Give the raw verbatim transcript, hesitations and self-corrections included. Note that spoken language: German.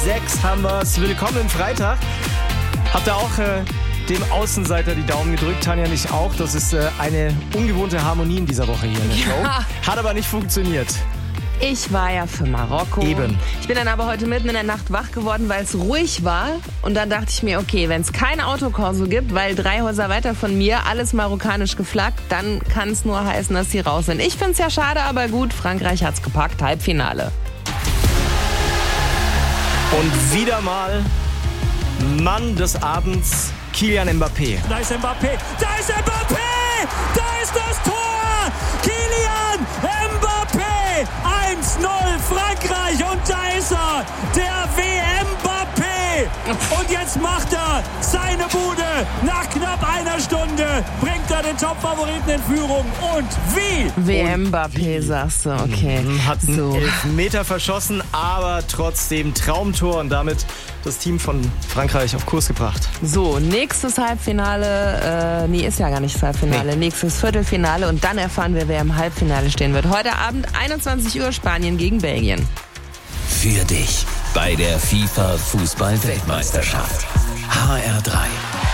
sechs haben wir's. Willkommen im Freitag. Habt ihr auch äh, dem Außenseiter die Daumen gedrückt? Tanja nicht auch? Das ist äh, eine ungewohnte Harmonie in dieser Woche hier in der Show. Ja. Hat aber nicht funktioniert. Ich war ja für Marokko. Eben. Ich bin dann aber heute mitten in der Nacht wach geworden, weil es ruhig war. Und dann dachte ich mir, okay, wenn es kein Autokorso gibt, weil drei Häuser weiter von mir alles marokkanisch geflaggt, dann kann es nur heißen, dass sie raus sind. Ich finde es ja schade, aber gut, Frankreich hat's gepackt, Halbfinale. Und wieder mal Mann des Abends, Kylian Mbappé. Da ist Mbappé, da ist Mbappé, da ist das Tor! Kylian Mbappé, eins null Frankreich und da ist er, der W M-Mbappé. Und jetzt macht er seine Bude. Nach knapp einer Stunde bringt er den Top-Favoriten in Führung. Und wie? W M-Mbappé, sagst du, okay. Hat einen So. Elfmeter verschossen, aber trotzdem Traumtor und damit das Team von Frankreich auf Kurs gebracht. So, nächstes Halbfinale, äh, nee, ist ja gar nicht das Halbfinale, Nee. nächstes Viertelfinale und dann erfahren wir, wer im Halbfinale stehen wird. Heute Abend einundzwanzig Uhr Spanien gegen Belgien. Für dich bei der FIFA Fußball-Weltmeisterschaft. H R drei.